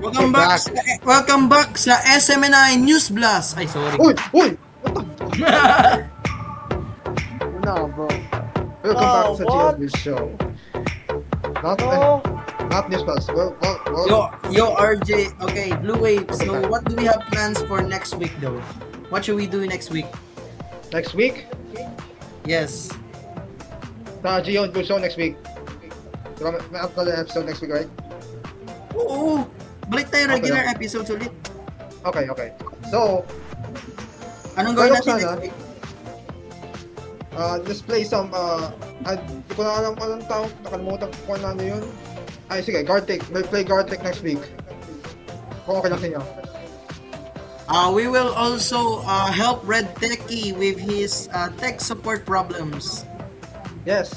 Welcome back sa SMNI News Blast. Ay, sorry. Uy! No, bro. Welcome back sa GSB show. Not News Blast. Well. Yo, RJ. Okay, Blue Wave. So, what do we have plans for next week, though? What should we do next week? Next week? Yes. Sa Geo Blue show next week. May upload na episode next week, right? Oo. Balik tayo regular episodes ulit. Okay. So, anong gawin natin next week? Just play some, hindi ko na alam anong tawag, nakalimutan ko kung ano yun. Ay, sige, Gartic. May play Gartic next week. Kung okay lang sa inyo. We will also help Red Techie with his tech support problems. Yes.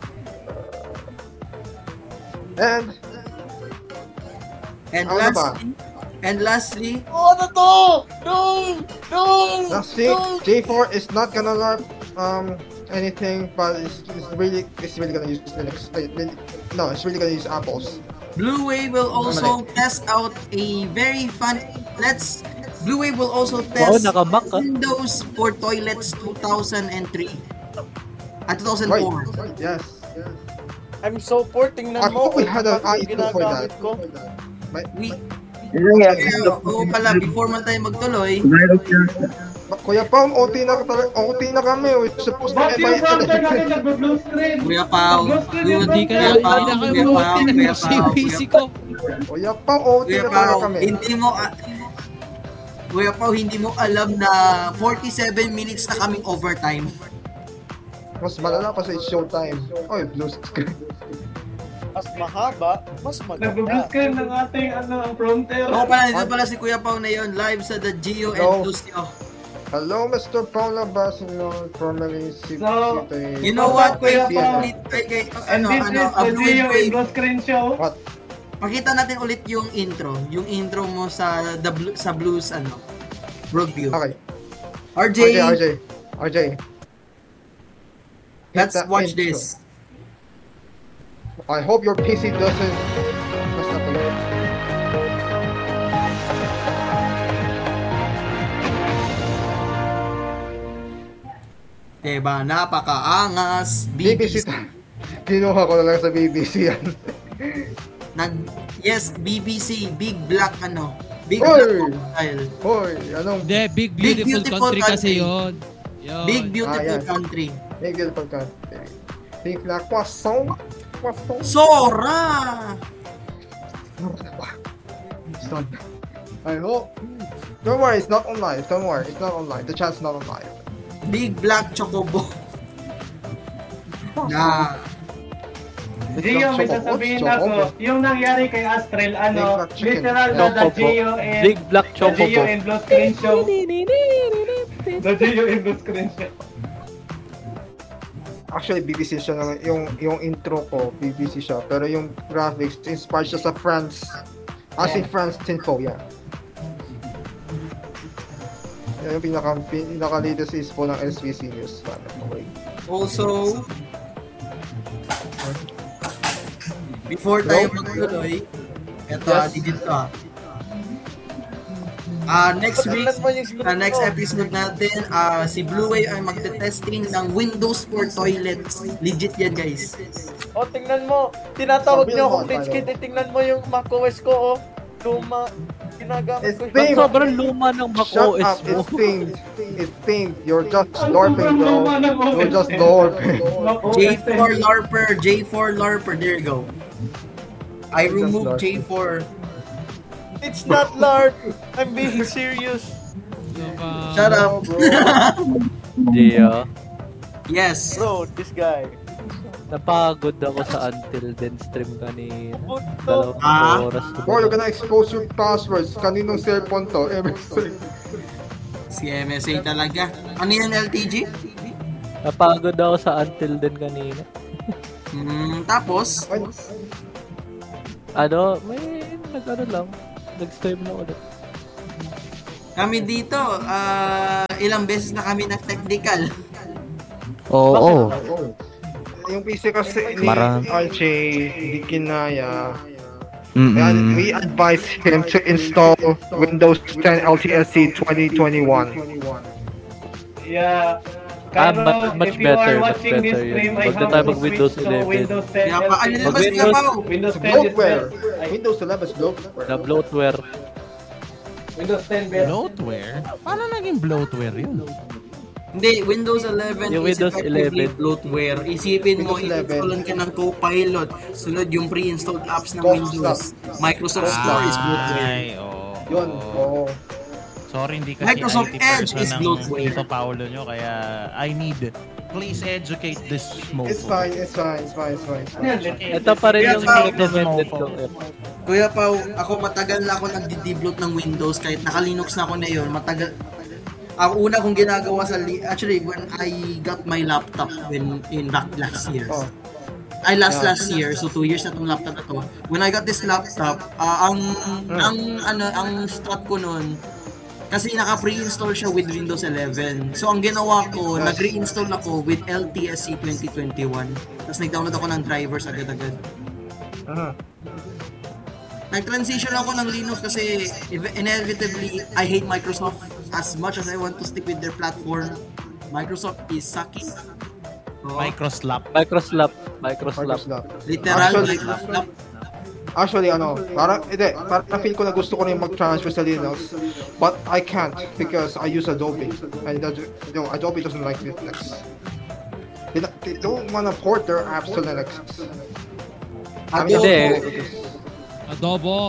And lastly, ano to? No! lastly, J4 is not gonna learn anything, but it's really gonna use Linux. It's really gonna use Apples. Blue Wave will also test out a very fun. Blue Wave will also test Windows for Toilets 2003 at 2004. Right. Yes. I'm so poor, tingnan mo. I hope we had an i2 for that. Pala, before man tayo magtuloy. Kuya Pao, OT na kami. We're supposed to be nag-blue screen. Kuya Pao, hindi ka na PC ko. Kuya Pao, OT na kami. Kuya Pao, hindi mo alam na 47 minutes na kaming overtime. Mas malala kasi it's showtime. Oy, blue screen. Mas mahaba, mas maganda. Nag-blue screen ng ating ang prompter. Dito pala si Kuya Pao na yun, live sa The Geo and Lucio. Hello, Mr. Paula Basilio, formerly So, you know what, Kuya Pao? And this is the Geo and Blue Screen Show. What? Pakita natin ulit yung intro mo sa Blues Brookview. Okay. RJ. Let's watch this. I hope your PC doesn't. That's not the word. Diba, napakaangas. BBC. Kinuha ko na lang sa BBC yan. Yes, BBC, Big Black Big Hoy! Black style. Hoy, anong? Hindi, Big Beautiful Country kasi yun. Big Beautiful Country. Big Beautiful Country. Big Black Poisson. Sora! It's done. I hope. Don't worry, it's not on live. Don't worry, it's not on live. The chat's not on live. Big Black Chocobo. Gio, may sasabihin ako, yung nangyari kay Astrel, literal na the Gio and Big Black Chocobo. The Gio and Blue Screen Show. The Gio and Blue Screen Show. Actually, BBC siya naman. Yung intro ko, BBC siya. Pero yung graphics, inspired siya sa France. In France Info, yeah. Yan yung pinaka-latest ispo ng SVC News. Okay. Also, before tayo magtuloy, digit to next week, next episode natin, si Blue Wave ay magte-testing ng Windows for Toilets. Legit yan, guys. Tingnan mo. Tinatawag niyo akong Rich Kid. Tingnan mo yung macOS ko, luma. Ginagamit ko. Sobrang luma ng macOS mo. It's themed. You're just LARPing, bro. You're just LARPing. J4 LARPer. There you go. I removed J4. It's not LARP. I'm being serious. Shut up. Gio. Yes. Bro, this guy. Napagod ako sa Until Then stream kanina. 2 oras. Bro, you're gonna expose your passwords. Kaninong cellphone to? Si MSA talaga. Ano yan, LTG? Napagod ako sa Until Then kanina. Tapos? Nag-stream na ulit. Kami dito, ilang beses na kami nag-technical. Oo. Yung PC kasi ni RJ, hindi kinaya. And we advise him to install Windows 10 LTSC 2021. Yeah. Much if you are better, much watching this better stream, yun. I Huwag na have tayo to mag-Windows switch to 11. Windows 10 Kaya pa, ano naman LTE. siya pa? Windows 10 is Bloatware. best. Windows 11 is bloatware. Na bloatware. Windows 10 best. Bloatware? Paano naging bloatware yun? Hindi, Windows 11 Yung is Windows effectively 11. bloatware. Isipin mo, Windows 11. installan ka ng Copilot, sunod yung pre-installed apps ng Stop, Windows. Microsoft Store is bloatware. Ay, oo. Yun. Oo. Sorry, hindi kasi Microsoft IT Edge person is ng bloatware. Tito Paolo nyo, kaya I need, please educate this mofo. It's fine, it's fine, it's fine, it's fine. Ito pa rin yung Kaya pa- recommended ko. Kuya Pao, ako matagal na ako nagdi-debloat ng Windows kahit naka-Linux na ako na yun. Matagal. Ang una kong ginagawa actually when I got my laptop in back last year. Oh. Last year, so 2 years na tong laptop na to. When I got this laptop, ang strat ko noon kasi naka-pre-install siya with Windows 11. So ang ginawa ko, nag-reinstall ako with LTSC 2021. Tapos nag-download ako ng drivers agad-agad. Nag-transition ako ng Linux kasi inevitably I hate Microsoft as much as I want to stick with their platform. Microsoft is sucky. So, Microslap. Microslap. literal Actually- Microsoft. Actually, parang feel ko na gusto ko rin mag-transfer sa Linux, but I can't because I use Adobe, and Adobe doesn't like Linux. They don't wanna port their apps to Linux. Adobe. Hindi. Because Adobo.